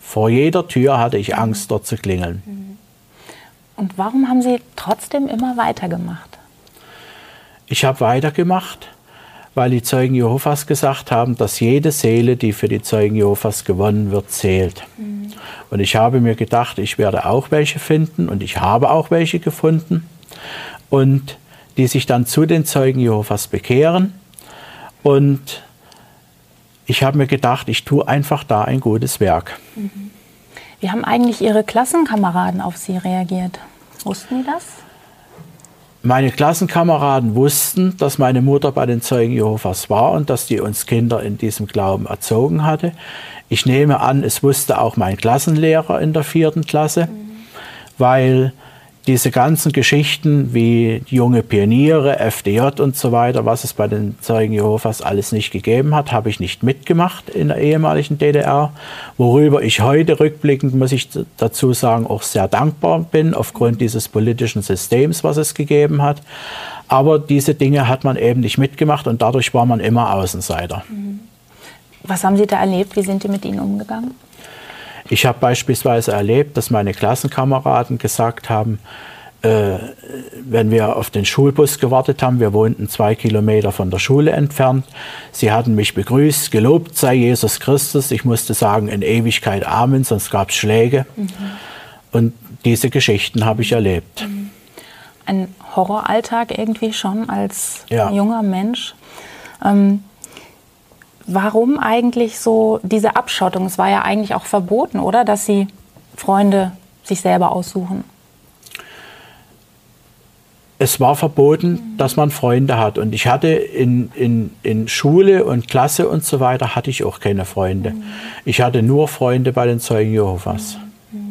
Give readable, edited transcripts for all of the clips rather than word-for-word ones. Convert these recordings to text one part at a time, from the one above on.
Vor jeder Tür hatte ich Angst, dort zu klingeln. Und warum haben Sie trotzdem immer weitergemacht? Ich habe weitergemacht, weil die Zeugen Jehovas gesagt haben, dass jede Seele, die für die Zeugen Jehovas gewonnen wird, zählt. Und ich habe mir gedacht, ich werde auch welche finden und ich habe auch welche gefunden und die sich dann zu den Zeugen Jehovas bekehren. Und ich habe mir gedacht, ich tue einfach da ein gutes Werk. Wie haben eigentlich Ihre Klassenkameraden auf Sie reagiert? Wussten die das? Meine Klassenkameraden wussten, dass meine Mutter bei den Zeugen Jehovas war und dass die uns Kinder in diesem Glauben erzogen hatte. Ich nehme an, es wusste auch mein Klassenlehrer in der 4. Klasse, weil diese ganzen Geschichten wie junge Pioniere, FDJ und so weiter, was es bei den Zeugen Jehovas alles nicht gegeben hat, habe ich nicht mitgemacht in der ehemaligen DDR, worüber ich heute rückblickend, muss ich dazu sagen, auch sehr dankbar bin, aufgrund dieses politischen Systems, was es gegeben hat. Aber diese Dinge hat man eben nicht mitgemacht und dadurch war man immer Außenseiter. Was haben Sie da erlebt? Wie sind die mit Ihnen umgegangen? Ich habe beispielsweise erlebt, dass meine Klassenkameraden gesagt haben, wenn wir auf den Schulbus gewartet haben, wir wohnten 2 Kilometer von der Schule entfernt, sie hatten mich begrüßt, gelobt sei Jesus Christus. Ich musste sagen, in Ewigkeit Amen, sonst gab es Schläge. Und diese Geschichten habe ich erlebt. Ein Horroralltag irgendwie schon als junger Mensch. Warum eigentlich so diese Abschottung? Es war ja eigentlich auch verboten, oder? Dass Sie Freunde sich selber aussuchen. Es war verboten, dass man Freunde hat. Und ich hatte in Schule und Klasse und so weiter, hatte ich auch keine Freunde. Ich hatte nur Freunde bei den Zeugen Jehovas.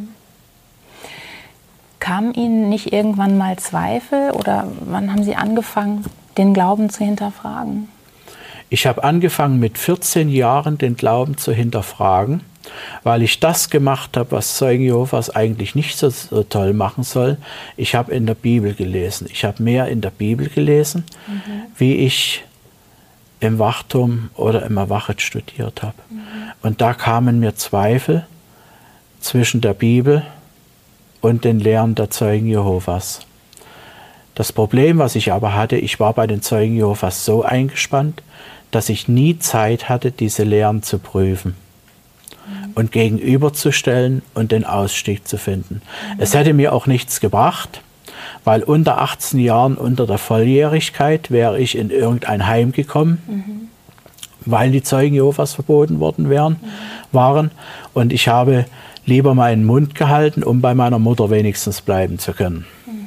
Kamen Ihnen nicht irgendwann mal Zweifel? Oder wann haben Sie angefangen, den Glauben zu hinterfragen? Ich habe angefangen, mit 14 Jahren den Glauben zu hinterfragen, weil ich das gemacht habe, was Zeugen Jehovas eigentlich nicht so toll machen soll. Ich habe in der Bibel gelesen. Ich habe mehr in der Bibel gelesen, wie ich im Wachturm oder im Erwachet studiert habe. Und da kamen mir Zweifel zwischen der Bibel und den Lehren der Zeugen Jehovas. Das Problem, was ich aber hatte, ich war bei den Zeugen Jehovas so eingespannt, dass ich nie Zeit hatte, diese Lehren zu prüfen und gegenüberzustellen und den Ausstieg zu finden. Es hätte mir auch nichts gebracht, weil unter 18 Jahren, unter der Volljährigkeit, wäre ich in irgendein Heim gekommen, weil die Zeugen Jehovas verboten worden waren. Und ich habe lieber meinen Mund gehalten, um bei meiner Mutter wenigstens bleiben zu können.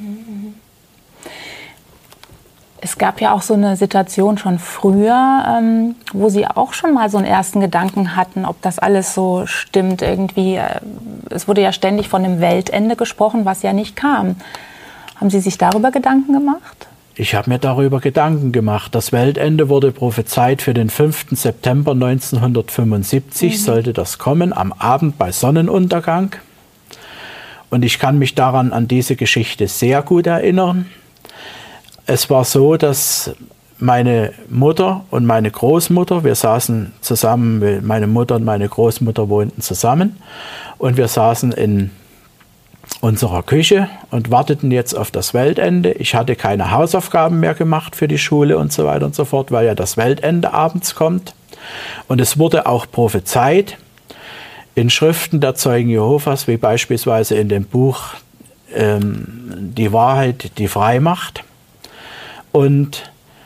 Es gab ja auch so eine Situation schon früher, wo Sie auch schon mal so einen ersten Gedanken hatten, ob das alles so stimmt irgendwie. Es wurde ja ständig von dem Weltende gesprochen, was ja nicht kam. Haben Sie sich darüber Gedanken gemacht? Ich habe mir darüber Gedanken gemacht. Das Weltende wurde prophezeit für den 5. September 1975, sollte das kommen, am Abend bei Sonnenuntergang. Und ich kann mich daran an diese Geschichte sehr gut erinnern. Es war so, dass meine Mutter und meine Großmutter, wir saßen zusammen, meine Mutter und meine Großmutter wohnten zusammen und wir saßen in unserer Küche und warteten jetzt auf das Weltende. Ich hatte keine Hausaufgaben mehr gemacht für die Schule und so weiter und so fort, weil ja das Weltende abends kommt. Und es wurde auch prophezeit in Schriften der Zeugen Jehovas, wie beispielsweise in dem Buch Die Wahrheit, die frei macht. Und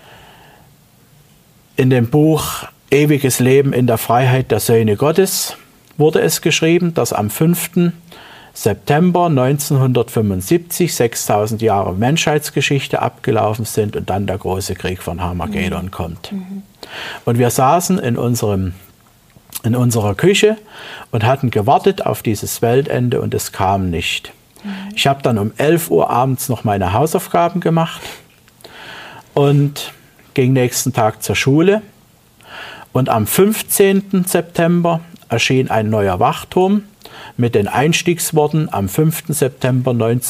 in dem Buch Ewiges Leben in der Freiheit der Söhne Gottes wurde es geschrieben, dass am 5. September 1975 6000 Jahre Menschheitsgeschichte abgelaufen sind und dann der große Krieg von Armageddon kommt. Und wir saßen in unserer Küche und hatten gewartet auf dieses Weltende und es kam nicht. Ich habe dann um 11 Uhr abends noch meine Hausaufgaben gemacht und ging nächsten Tag zur Schule. Und am 15. September erschien ein neuer Wachturm mit den Einstiegsworten: Am 5. September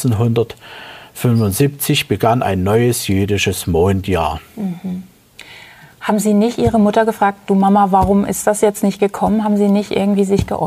1975 begann ein neues jüdisches Mondjahr. Haben Sie nicht Ihre Mutter gefragt, du Mama, warum ist das jetzt nicht gekommen? Haben Sie nicht irgendwie sich geäußert?